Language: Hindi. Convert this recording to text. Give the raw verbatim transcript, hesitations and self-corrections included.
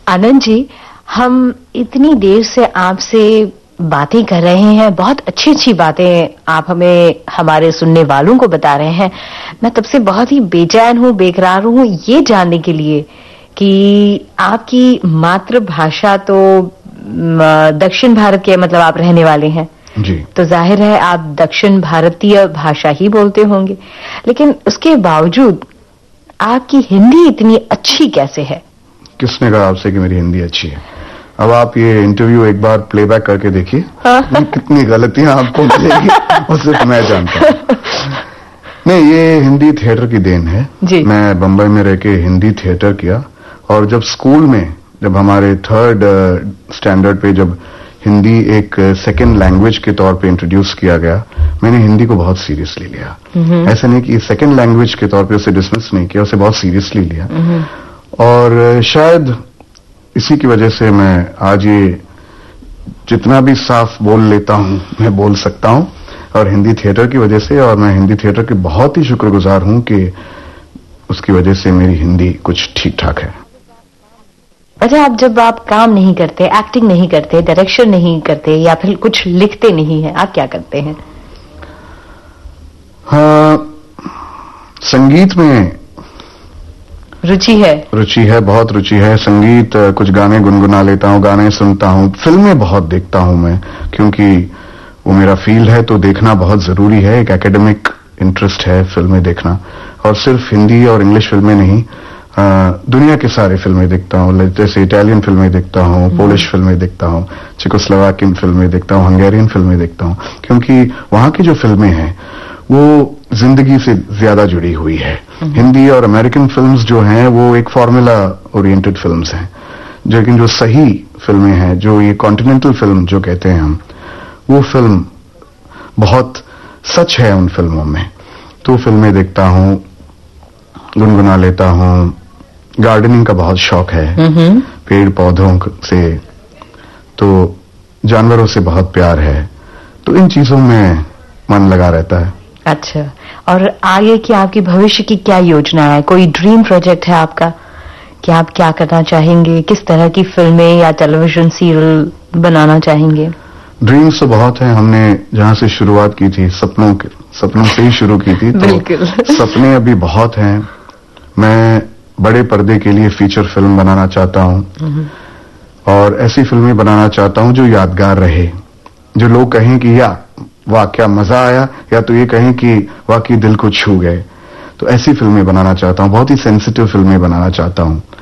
आनंद जी, हम इतनी देर से आपसे बातें कर रहे हैं, बहुत अच्छी अच्छी बातें आप हमें हमारे सुनने वालों को बता रहे हैं। मैं तब से बहुत ही बेचैन हूँ, बेकरार हूँ ये जानने के लिए कि आपकी मातृभाषा तो दक्षिण भारत के, मतलब आप रहने वाले हैं जी, तो जाहिर है आप दक्षिण भारतीय भाषा ही बोलते होंगे, लेकिन उसके बावजूद आपकी हिंदी इतनी अच्छी कैसे है? किसने कहा आपसे कि मेरी हिंदी अच्छी है? अब आप ये इंटरव्यू एक बार प्लेबैक करके देखिए, कितनी गलतियां आपको मिलेगी वो सिर्फ मैं जानता हूं। नहीं, ये हिंदी थिएटर की देन है जी। मैं बंबई में रह के हिंदी थिएटर किया, और जब स्कूल में, जब हमारे थर्ड स्टैंडर्ड पे जब हिंदी एक सेकेंड लैंग्वेज के तौर पे इंट्रोड्यूस किया गया, मैंने हिंदी को बहुत सीरियसली लिया। ऐसा नहीं कि सेकेंड लैंग्वेज के तौर पे उसे डिसमिस नहीं किया, उसे बहुत सीरियसली लिया। और शायद इसी की वजह से मैं आज ये जितना भी साफ बोल लेता हूं मैं बोल सकता हूं, और हिंदी थिएटर की वजह से, और मैं हिंदी थिएटर के बहुत ही शुक्रगुजार हूं कि उसकी वजह से मेरी हिंदी कुछ ठीक ठाक है। अच्छा, आप जब आप काम नहीं करते, एक्टिंग नहीं करते, डायरेक्शन नहीं करते, या फिर कुछ लिखते नहीं है, आप क्या करते हैं? हाँ, संगीत में रुचि है। रुचि है, बहुत रुचि है। संगीत, कुछ गाने गुनगुना लेता हूँ, गाने सुनता हूँ, फिल्में बहुत देखता हूँ मैं, क्योंकि वो मेरा फील्ड है तो देखना बहुत जरूरी है। एक एकेडमिक इंटरेस्ट है फिल्में देखना, और सिर्फ हिंदी और इंग्लिश फिल्में नहीं, आ, दुनिया के सारे फिल्में देखता हूँ। जैसे इटालियन फिल्में देखता हूँ, पोलिश फिल्में देखता हूँ, चेकोस्लोवाकियन फिल्में देखता हूँ, हंगेरियन फिल्में देखता हूँ, क्योंकि वहां की जो फिल्में हैं वो जिंदगी से ज्यादा जुड़ी हुई है। हिंदी और अमेरिकन फिल्म्स जो हैं वो एक फॉर्मूला ओरिएंटेड फिल्म्स हैं, लेकिन जो सही फिल्में हैं, जो ये कॉन्टिनेंटल फिल्म जो कहते हैं हम, वो फिल्म बहुत सच है उन फिल्मों में। तो फिल्में देखता हूँ, गुनगुना लेता हूँ, गार्डनिंग का बहुत शौक है, पेड़ पौधों से, तो जानवरों से बहुत प्यार है, तो इन चीजों में मन लगा रहता है। अच्छा, और आगे की आपकी भविष्य की क्या योजना है? कोई ड्रीम प्रोजेक्ट है आपका कि आप क्या करना चाहेंगे? किस तरह की फिल्में या टेलीविजन सीरियल बनाना चाहेंगे? ड्रीम्स तो बहुत हैं। हमने जहां से शुरुआत की थी, सपनों के सपनों से ही शुरू की थी, तो सपने अभी बहुत हैं। मैं बड़े पर्दे के लिए फीचर फिल्म बनाना चाहता हूं, और ऐसी फिल्में बनाना चाहता हूं जो यादगार रहे, जो लोग कहें कि या वाह क्या मजा आया, या तो ये कहें कि वाकई दिल को छू गए। तो ऐसी फिल्में बनाना चाहता हूं, बहुत ही सेंसिटिव फिल्में बनाना चाहता हूं।